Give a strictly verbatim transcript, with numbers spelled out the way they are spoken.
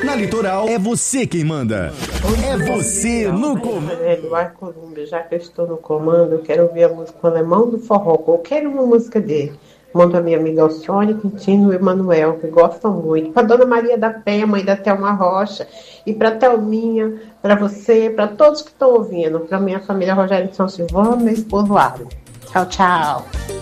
Na Litoral, é você quem manda. É você no comando. Eduardo Colúmbia, já que eu estou no comando, eu quero ouvir a música O Alemão do Forró. Eu quero uma música dele. Mando a minha amiga Alcione, Quintino e Emanuel, que gostam muito. Para Dona Maria da Penha, mãe da Thelma Rocha. E para Thelminha, para você, para todos que estão ouvindo. Para minha família Rogério de São Silvano, meu esposo Ário. Tchau, tchau.